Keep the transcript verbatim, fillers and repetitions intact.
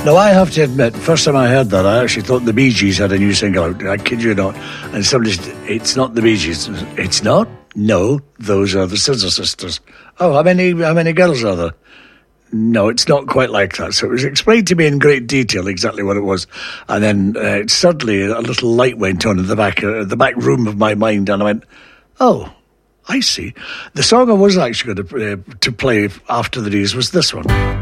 Now, I have to admit, first time I heard that, I actually thought the Bee Gees had a new single out. I kid you not. And somebody said, it's not the Bee Gees. It's not? No, those are the Scissor Sisters. Oh, how many, how many girls are there? No, it's not quite like that. So it was explained to me in great detail exactly what it was. And then uh, suddenly a little light went on in the back, uh, the back room of my mind. And I went, oh, I see. The song I was actually going to, uh, to play after the news was this one.